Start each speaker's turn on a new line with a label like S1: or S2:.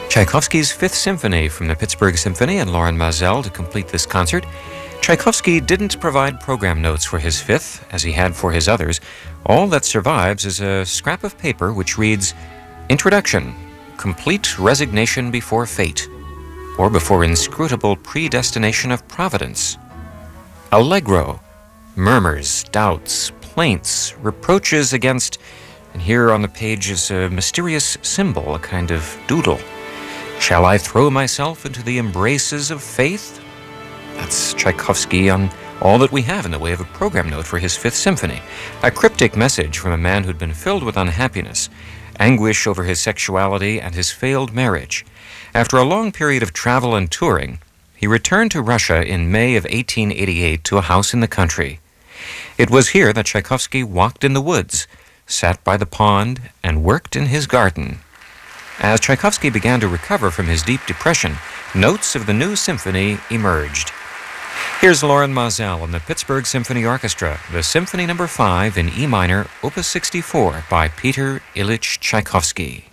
S1: Tchaikovsky's Fifth Symphony from the Pittsburgh Symphony and Loren Maazel to complete this concert. Tchaikovsky didn't provide program notes for his fifth, as he had for his others. All that survives is a scrap of paper which reads, Introduction, Complete Resignation Before Fate, or Before Inscrutable Predestination of Providence. Allegro, murmurs, doubts, plaints, reproaches against, and here on the page is a mysterious symbol, a kind of doodle. Shall I throw myself into the embraces of faith? That's Tchaikovsky on all that we have in the way of a program note for his Fifth Symphony. A cryptic message from a man who'd been filled with unhappiness, anguish over his sexuality and his failed marriage. After a long period of travel and touring, he returned to Russia in May of 1888 to a house in the country. It was here that Tchaikovsky walked in the woods, sat by the pond, and worked in his garden. As Tchaikovsky began to recover from his deep depression, notes of the new symphony emerged. Here's Loren Maazel and the Pittsburgh Symphony Orchestra, the Symphony No. 5 in E minor, Opus 64 by Peter Ilyich Tchaikovsky.